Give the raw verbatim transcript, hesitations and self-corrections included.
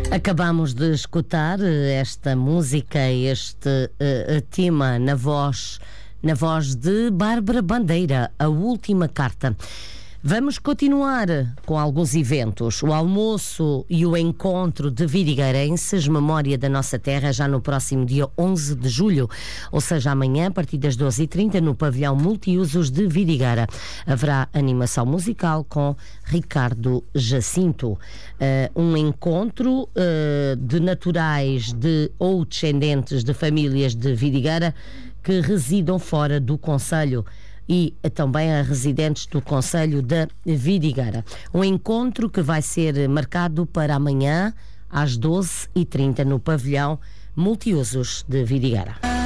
Acabamos de escutar esta música, este uh, tema na voz, na voz de Bárbara Bandeira, A Última Carta. Vamos continuar com alguns eventos. O almoço e o encontro de Vidigueirenses, Memória da Nossa Terra, já no próximo dia onze de julho, ou seja, amanhã, a partir das doze e trinta, no pavilhão multiusos de Vidigueira. Haverá animação musical com Ricardo Jacinto. Uh, um encontro uh, de naturais de ou descendentes de famílias de Vidigueira que residam fora do concelho e também a residentes do concelho da Vidigueira. Um encontro que vai ser marcado para amanhã às doze e trinta no pavilhão multiusos de Vidigueira.